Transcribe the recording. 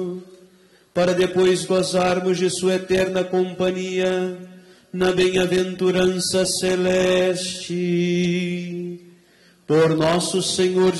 para depois gozarmos de sua eterna companhia na bem-aventurança celeste. Por nosso Senhor